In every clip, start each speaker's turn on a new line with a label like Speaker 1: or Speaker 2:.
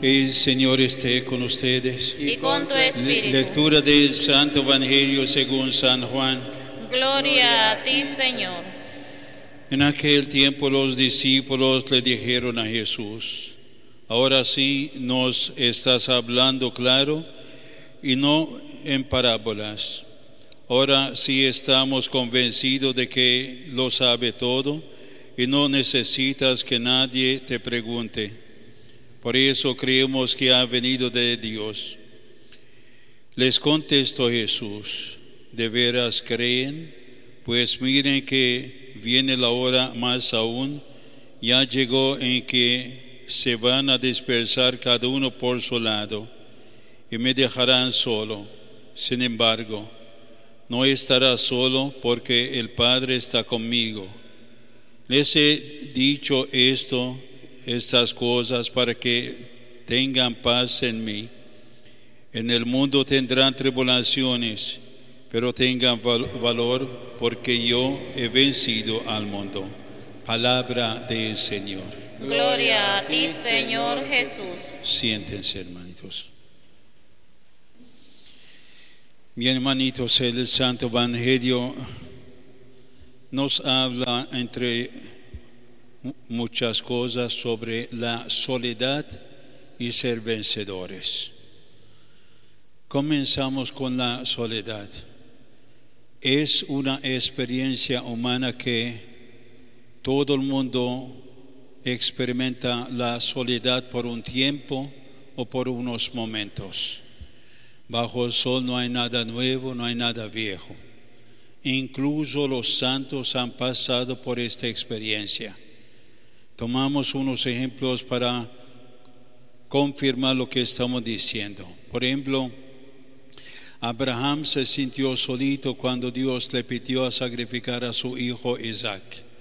Speaker 1: El Señor esté con ustedes.
Speaker 2: Y con tu espíritu.
Speaker 1: Lectura del Santo Evangelio según San Juan.
Speaker 2: Gloria a ti, Señor.
Speaker 1: En aquel tiempo los discípulos le dijeron a Jesús: ahora sí nos estás hablando claro y no en parábolas. Ahora sí estamos convencidos de que lo sabe todo y no necesitas que nadie te pregunte. Por eso creemos que ha venido de Dios. Les contestó Jesús: ¿de veras creen? Pues miren que viene la hora, más aún, ya llegó, en que se van a dispersar cada uno por su lado y me dejarán solo. Sin embargo, no estará solo porque el Padre está conmigo. Les he dicho estas cosas para que tengan paz en mí. En el mundo tendrán tribulaciones, pero tengan valor, porque yo he vencido al mundo. Palabra del Señor.
Speaker 2: Gloria a ti, Señor Jesús.
Speaker 1: Siéntense, hermanitos. Bien, hermanitos, el Santo Evangelio nos habla, entre muchas cosas, sobre la soledad y ser vencedores. Comenzamos con la soledad. Es una experiencia humana que todo el mundo experimenta la soledad por un tiempo o por unos momentos. Bajo el sol no hay nada nuevo, no hay nada viejo. Incluso los santos han pasado por esta experiencia. Tomamos unos ejemplos para confirmar lo que estamos diciendo. Por ejemplo, Abraham se sintió solito cuando Dios le pidió a sacrificar a su hijo Isaac.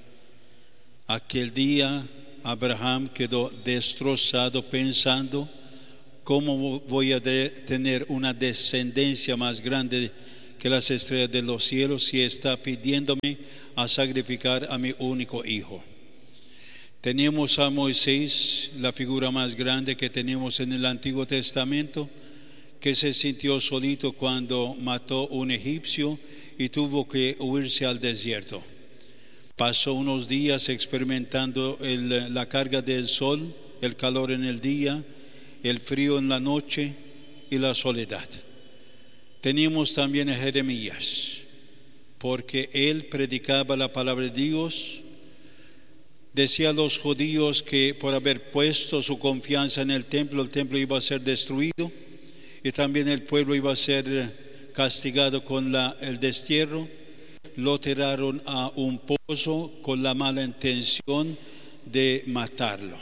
Speaker 1: Aquel día Abraham quedó destrozado pensando: ¿cómo voy a tener una descendencia más grande que las estrellas de los cielos si está pidiéndome a sacrificar a mi único hijo? Tenemos a Moisés, la figura más grande que tenemos en el Antiguo Testamento, que se sintió solito cuando mató a un egipcio y tuvo que huirse al desierto. Pasó unos días experimentando la carga del sol, el calor en el día, el frío en la noche y la soledad. Tenemos también a Jeremías, porque él predicaba la palabra de Dios. Decía a los judíos que por haber puesto su confianza en el templo iba a ser destruido y también el pueblo iba a ser castigado con el destierro. Lo tiraron a un pozo con la mala intención de matarlo.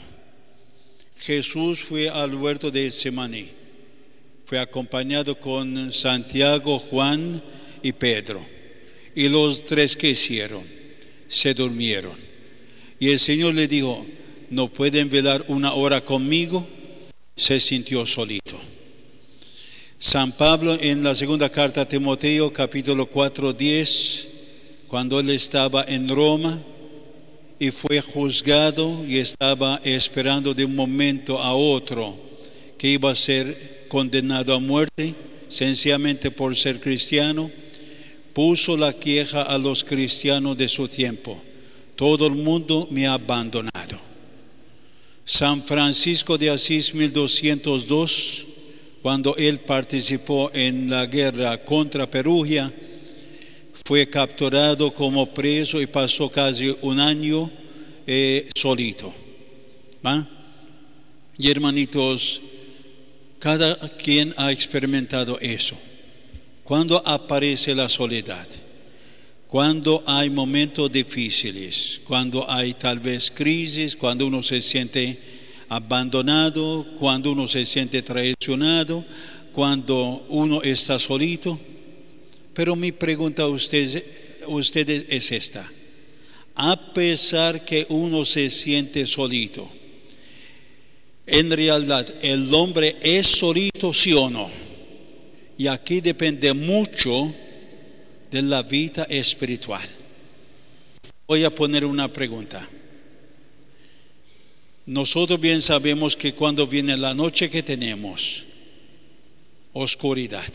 Speaker 1: Jesús fue al huerto de Getsemaní. Fue acompañado con Santiago, Juan y Pedro. Y los tres, ¿qué hicieron? Se durmieron. Y el Señor le dijo: ¿no pueden velar una hora conmigo? Se sintió solito. San Pablo, en la segunda carta a Timoteo, capítulo 4:10, cuando él estaba en Roma y fue juzgado y estaba esperando de un momento a otro que iba a ser condenado a muerte, sencillamente por ser cristiano, puso la queja a los cristianos de su tiempo: todo el mundo me ha abandonado. San Francisco de Asís, 1202, cuando él participó en la guerra contra Perugia, fue capturado como preso y pasó casi un año solito. ¿Va? Y hermanitos, cada quien ha experimentado eso. Cuando aparece la soledad, cuando hay momentos difíciles, cuando hay tal vez crisis, cuando uno se siente abandonado, cuando uno se siente traicionado, cuando uno está solito. Pero mi pregunta a ustedes es esta: a pesar que uno se siente solito, en realidad el hombre es solito, ¿sí o no? Y aquí depende mucho de la vida espiritual. Voy a poner una pregunta. Nosotros bien sabemos que cuando viene la noche que tenemos, oscuridad.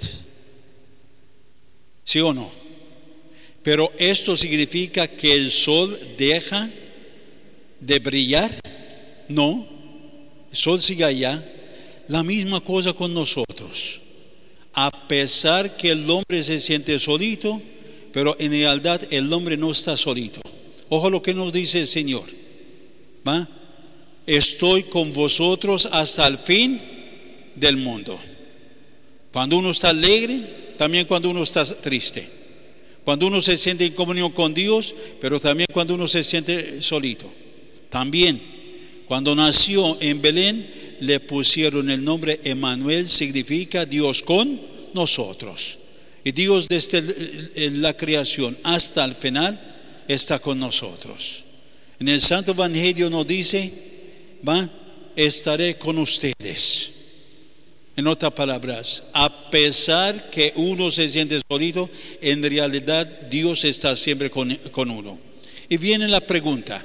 Speaker 1: ¿Sí o no? Pero esto significa que el sol deja de brillar. No, el sol sigue allá. La misma cosa con nosotros. A pesar que el hombre se siente solito, pero en realidad el hombre no está solito. Ojo lo que nos dice el Señor. ¿Va? Estoy con vosotros hasta el fin del mundo. Cuando uno está alegre, también cuando uno está triste. Cuando uno se siente en comunión con Dios, pero también cuando uno se siente solito. También, cuando nació en Belén, le pusieron el nombre Emmanuel, significa Dios con nosotros. Y Dios desde la creación hasta el final está con nosotros. En el Santo Evangelio nos dice, estaré con ustedes. En otras palabras, a pesar que uno se siente solito, en realidad Dios está siempre con uno. Y viene la pregunta,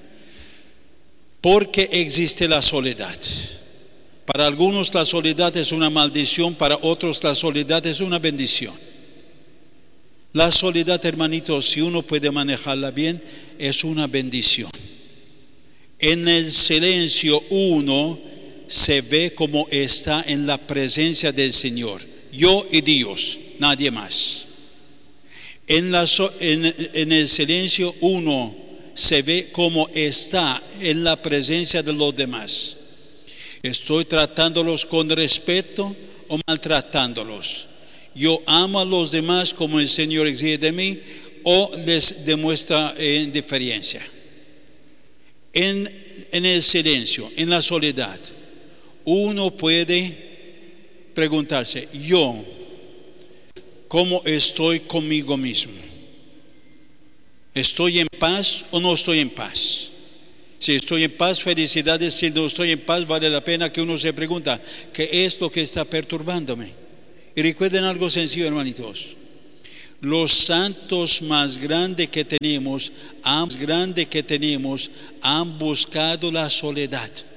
Speaker 1: ¿por qué existe la soledad? Para algunos la soledad es una maldición, para otros la soledad es una bendición. La soledad, hermanitos, si uno puede manejarla bien, es una bendición. En el silencio uno se ve como está en la presencia del Señor. Yo y Dios, nadie más. En el silencio uno se ve como está en la presencia de los demás. ¿Estoy tratándolos con respeto o maltratándolos? ¿Yo amo a los demás como el Señor exige de mí o les demuestra indiferencia? En el silencio, en la soledad, uno puede preguntarse, yo, ¿cómo estoy conmigo mismo? ¿Estoy en paz o no estoy en paz? Si estoy en paz, felicidades. Si no estoy en paz, vale la pena que uno se pregunta, ¿qué es lo que está perturbándome? Y recuerden algo sencillo, hermanitos. Los santos más grandes que tenemos han buscado la soledad.